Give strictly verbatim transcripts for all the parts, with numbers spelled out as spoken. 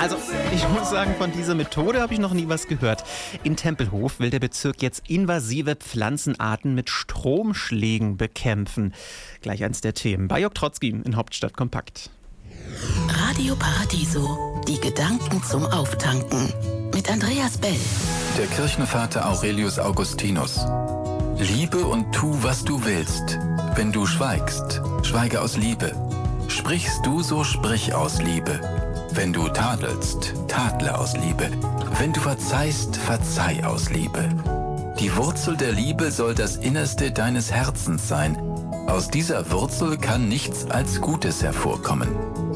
Also, ich muss sagen, von dieser Methode habe ich noch nie was gehört. In Tempelhof will der Bezirk jetzt invasive Pflanzenarten mit Stromschlägen bekämpfen. Gleich eins der Themen. Bei Jörg Trotzki in Hauptstadt Kompakt. Radio Paradiso, die Gedanken zum Auftanken. Mit Andreas Bell. Der Kirchenvater Aurelius Augustinus. Liebe und tu, was du willst. Wenn du schweigst, schweige aus Liebe. Sprichst du, so sprich aus Liebe. Wenn du tadelst, tadle aus Liebe. Wenn du verzeihst, verzeih aus Liebe. Die Wurzel der Liebe soll das Innerste deines Herzens sein. Aus dieser Wurzel kann nichts als Gutes hervorkommen.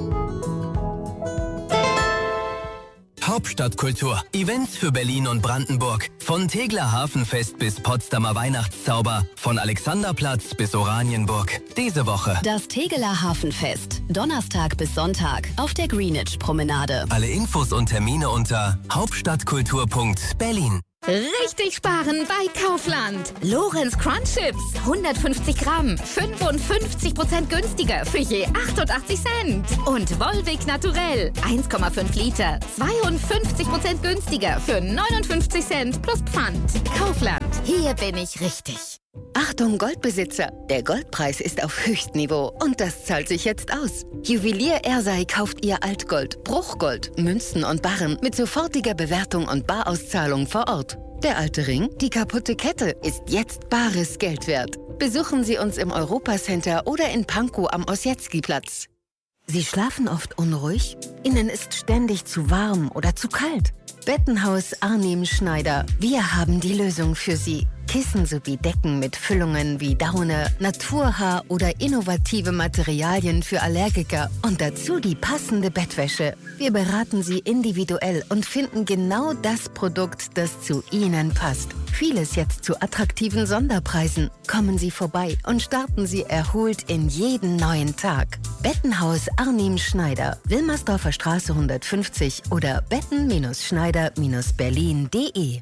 Hauptstadtkultur. Events für Berlin und Brandenburg. Von Tegeler Hafenfest bis Potsdamer Weihnachtszauber. Von Alexanderplatz bis Oranienburg. Diese Woche das Tegeler Hafenfest. Donnerstag bis Sonntag auf der Greenwich-Promenade. Alle Infos und Termine unter hauptstadtkultur punkt berlin. Richtig sparen bei Kaufland. Lorenz Crunch Chips, hundertfünfzig Gramm, fünfundfünfzig Prozent günstiger für je achtundachtzig Cent. Und Volvic Naturell, eins Komma fünf Liter, zweiundfünfzig Prozent günstiger für neunundfünfzig Cent plus Pfand. Kaufland, hier bin ich richtig. Achtung Goldbesitzer, der Goldpreis ist auf Höchstniveau und das zahlt sich jetzt aus. Juwelier Ersei kauft ihr Altgold, Bruchgold, Münzen und Barren mit sofortiger Bewertung und Barauszahlung vor Ort. Der alte Ring, die kaputte Kette, ist jetzt bares Geld wert. Besuchen Sie uns im Europacenter oder in Pankow am Ossietzky-Platz. Sie schlafen oft unruhig? Ihnen ist ständig zu warm oder zu kalt? Bettenhaus Arnim Schneider. Wir haben die Lösung für Sie. Kissen sowie Decken mit Füllungen wie Daune, Naturhaar oder innovative Materialien für Allergiker und dazu die passende Bettwäsche. Wir beraten Sie individuell und finden genau das Produkt, das zu Ihnen passt. Vieles jetzt zu attraktiven Sonderpreisen. Kommen Sie vorbei und starten Sie erholt in jeden neuen Tag. Bettenhaus Arnim Schneider, Wilmersdorfer Straße hundertfünfzig oder betten Schneider Berlin punkt de.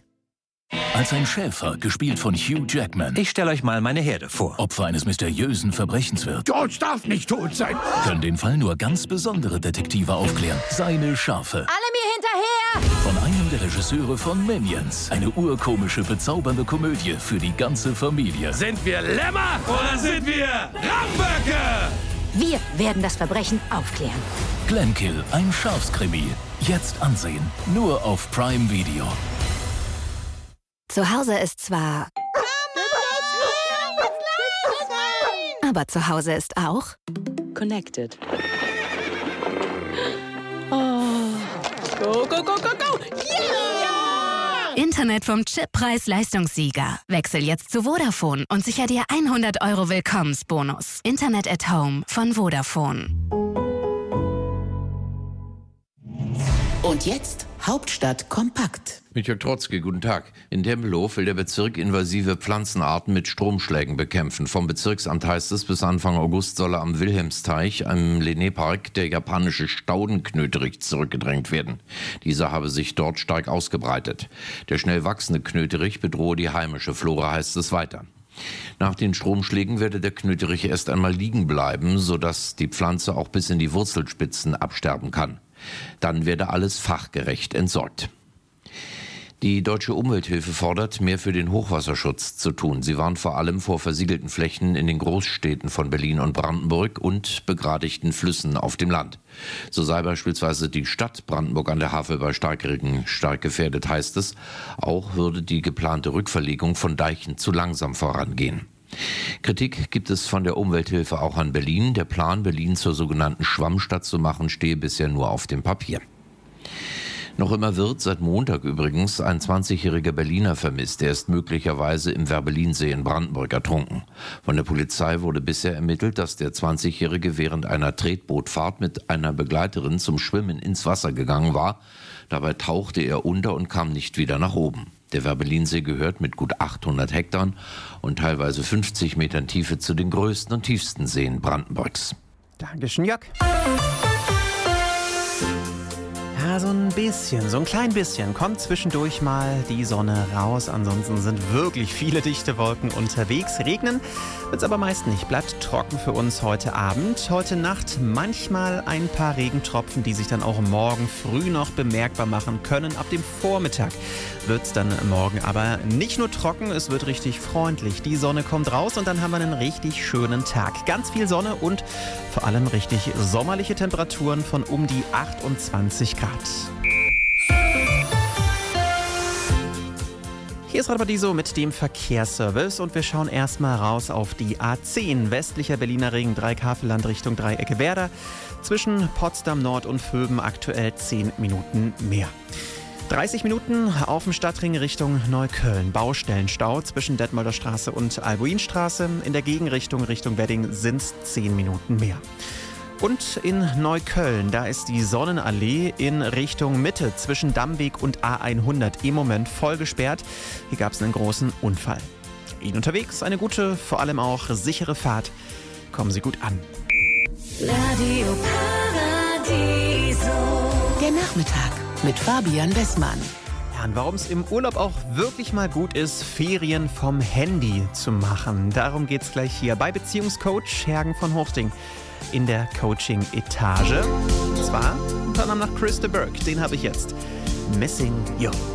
Als ein Schäfer, gespielt von Hugh Jackman. Ich stelle euch mal meine Herde vor. Opfer eines mysteriösen Verbrechens wird. George darf nicht tot sein. Können den Fall nur ganz besondere Detektive aufklären. Seine Schafe. Alle mir hinterher! Von einem der Regisseure von Minions. Eine urkomische, bezaubernde Komödie für die ganze Familie. Sind wir Lämmer oder sind wir Ramböcke? Wir werden das Verbrechen aufklären. Glenkill, ein Schafskrimi. Jetzt ansehen. Nur auf Prime Video. Zu Hause ist zwar... Aber zu Hause ist auch... Connected. Oh. Go, go, go, go, go! Yeah! Internet vom Chippreis-Leistungssieger. Wechsel jetzt zu Vodafone und sicher dir hundert Euro Willkommensbonus. Internet at Home von Vodafone. Und jetzt Hauptstadt Kompakt. Mit Jörg Trotzki, guten Tag. In Tempelhof will der Bezirk invasive Pflanzenarten mit Stromschlägen bekämpfen. Vom Bezirksamt heißt es, bis Anfang August solle am Wilhelmsteich, am Lenné-Park, der japanische Staudenknöterich zurückgedrängt werden. Dieser habe sich dort stark ausgebreitet. Der schnell wachsende Knöterich bedrohe die heimische Flora, heißt es weiter. Nach den Stromschlägen werde der Knöterich erst einmal liegen bleiben, sodass die Pflanze auch bis in die Wurzelspitzen absterben kann. Dann werde alles fachgerecht entsorgt. Die Deutsche Umwelthilfe fordert, mehr für den Hochwasserschutz zu tun. Sie warnt vor allem vor versiegelten Flächen in den Großstädten von Berlin und Brandenburg und begradigten Flüssen auf dem Land. So sei beispielsweise die Stadt Brandenburg an der Havel bei Starkregen stark gefährdet, heißt es. Auch würde die geplante Rückverlegung von Deichen zu langsam vorangehen. Kritik gibt es von der Umwelthilfe auch an Berlin. Der Plan, Berlin zur sogenannten Schwammstadt zu machen, stehe bisher nur auf dem Papier. Noch immer wird, seit Montag übrigens, ein zwanzigjähriger Berliner vermisst. Er ist möglicherweise im Werbelinsee in Brandenburg ertrunken. Von der Polizei wurde bisher ermittelt, dass der zwanzigjährige während einer Tretbootfahrt mit einer Begleiterin zum Schwimmen ins Wasser gegangen war. Dabei tauchte er unter und kam nicht wieder nach oben. Der Werbelinsee gehört mit gut achthundert Hektar und teilweise fünfzig Metern Tiefe zu den größten und tiefsten Seen Brandenburgs. Dankeschön, Jörg. Ja, so ein bisschen, so ein klein bisschen kommt zwischendurch mal die Sonne raus. Ansonsten sind wirklich viele dichte Wolken unterwegs. Regnen wird es aber meist nicht. Bleibt trocken für uns heute Abend. Heute Nacht manchmal ein paar Regentropfen, die sich dann auch morgen früh noch bemerkbar machen können. Ab dem Vormittag wird es dann morgen aber nicht nur trocken, es wird richtig freundlich. Die Sonne kommt raus und dann haben wir einen richtig schönen Tag. Ganz viel Sonne und vor allem richtig sommerliche Temperaturen von um die achtundzwanzig Grad. Hier ist Radio Paradiso mit dem Verkehrsservice und wir schauen erstmal raus auf die A zehn. Westlicher Berliner Ring, Dreieck Havelland Richtung Dreiecke Werder. Zwischen Potsdam Nord und Vöben aktuell zehn Minuten mehr. dreißig Minuten auf dem Stadtring Richtung Neukölln. Baustellenstau zwischen Detmolder Straße und Albuinstraße. In der Gegenrichtung Richtung Wedding sind es zehn Minuten mehr. Und in Neukölln, da ist die Sonnenallee in Richtung Mitte zwischen Dammweg und A hundert im Moment voll gesperrt. Hier gab es einen großen Unfall. Ihnen unterwegs eine gute, vor allem auch sichere Fahrt. Kommen Sie gut an. Radio Paradiso. Der Nachmittag mit Fabian Wessmann. Ja, und warum es im Urlaub auch wirklich mal gut ist, Ferien vom Handy zu machen. Darum geht's gleich hier bei Beziehungscoach Hergen von Hosting in der Coaching-Etage. Und zwar unter anderem nach Chris de Burgh. Den habe ich jetzt. Missing You.